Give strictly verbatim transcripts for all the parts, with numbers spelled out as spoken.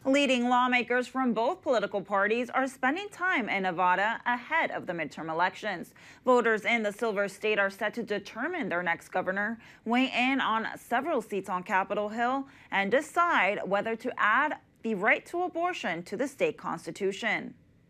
Leading lawmakers from both political parties are spending time in Nevada ahead of the midterm elections. Voters in the Silver State are set to determine their next governor, weigh in on several seats on Capitol Hill, and decide whether to add the right to abortion to the state constitution.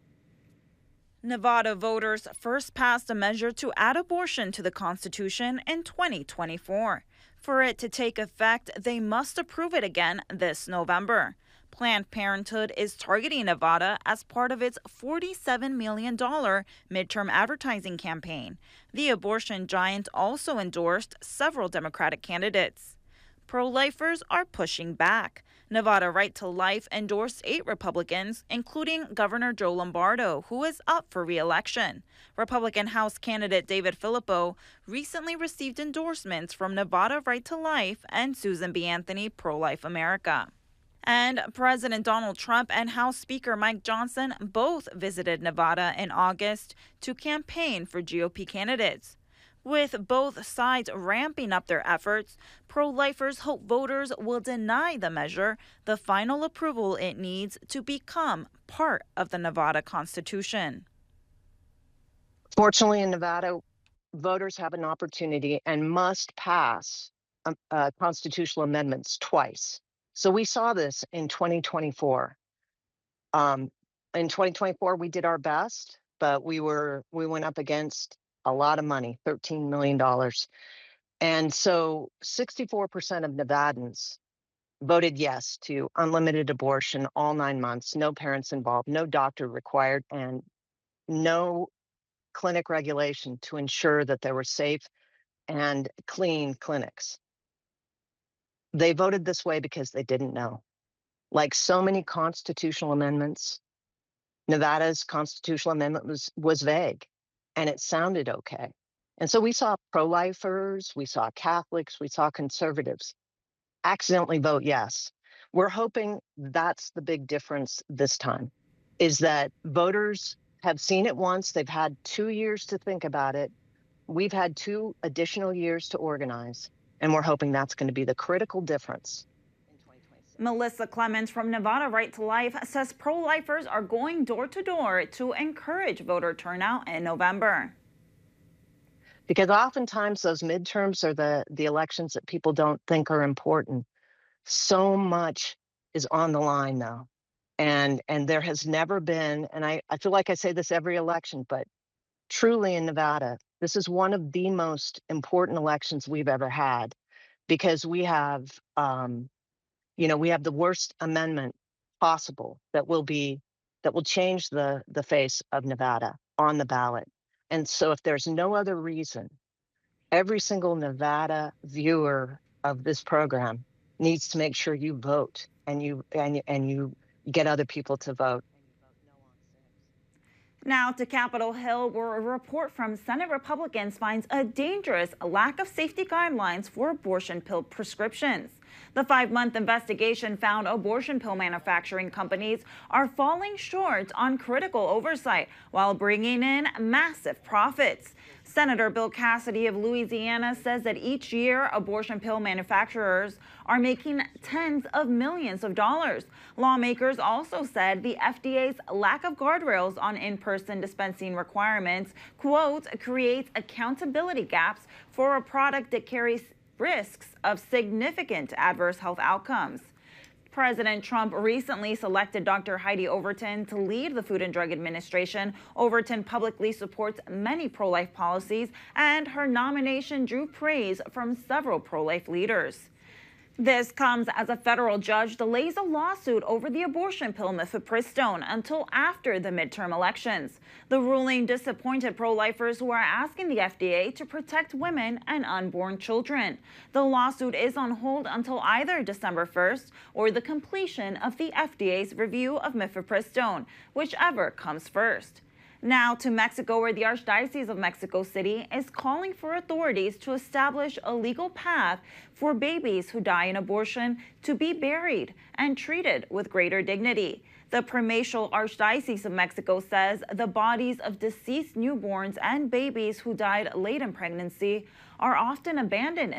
Nevada voters first passed a measure to add abortion to the Constitution in twenty twenty-four. For it to take effect, they must approve it again this November. Planned Parenthood is targeting Nevada as part of its forty-seven million dollars midterm advertising campaign. The abortion giant also endorsed several Democratic candidates. Pro-lifers are pushing back. Nevada Right to Life endorsed eight Republicans, including Governor Joe Lombardo, who is up for re-election. Republican House candidate David Filippo recently received endorsements from Nevada Right to Life and Susan B. Anthony Pro-Life America. And President Donald Trump and House Speaker Mike Johnson both visited Nevada in August to campaign for G O P candidates. With both sides ramping up their efforts, pro-lifers hope voters will deny the measure the final approval it needs to become part of the Nevada Constitution. Fortunately, in Nevada, voters have an opportunity and must pass um, uh, constitutional amendments twice. So we saw this in twenty twenty-four. Um, in twenty twenty-four, we did our best, but we were we went up against a lot of money, thirteen million dollars. And so sixty-four percent of Nevadans voted yes to unlimited abortion all nine months, no parents involved, no doctor required, and no clinic regulation to ensure that there were safe and clean clinics. They voted this way because they didn't know. Like so many constitutional amendments, Nevada's constitutional amendment was, was vague, and it sounded okay. And so we saw pro-lifers, we saw Catholics, we saw conservatives accidentally vote yes. We're hoping that's the big difference this time, is that voters have seen it once, they've had two years to think about it. We've had two additional years to organize, and we're hoping that's going to be the critical difference. Melissa Clemens from Nevada Right to Life says pro-lifers are going door to door to encourage voter turnout in November. Because oftentimes those midterms are the, the elections that people don't think are important. So much is on the line though. And, and there has never been, and I, I feel like I say this every election, but truly in Nevada, this is one of the most important elections we've ever had, because we have, um, you know, we have the worst amendment possible that will be, that will change the, the face of Nevada on the ballot. And so if there's no other reason, every single Nevada viewer of this program needs to make sure you vote and you, and, and you get other people to vote. Now to Capitol Hill, where a report from Senate Republicans finds a dangerous lack of safety guidelines for abortion pill prescriptions. The five-month investigation found abortion pill manufacturing companies are falling short on critical oversight while bringing in massive profits. Senator Bill Cassidy of Louisiana says that each year abortion pill manufacturers are making tens of millions of dollars. Lawmakers also said the F D A's lack of guardrails on in-person dispensing requirements, quote, creates accountability gaps for a product that carries risks of significant adverse health outcomes. President Trump recently selected Doctor Heidi Overton to lead the Food and Drug Administration. Overton publicly supports many pro-life policies, and her nomination drew praise from several pro-life leaders. This comes as a federal judge delays a lawsuit over the abortion pill mifepristone until after the midterm elections. The ruling disappointed pro-lifers who are asking the F D A to protect women and unborn children. The lawsuit is on hold until either December first or the completion of the F D A's review of mifepristone, whichever comes first. Now to Mexico, where the Archdiocese of Mexico City is calling for authorities to establish a legal path for babies who die in abortion to be buried and treated with greater dignity. The Primatial Archdiocese of Mexico says the bodies of deceased newborns and babies who died late in pregnancy are often abandoned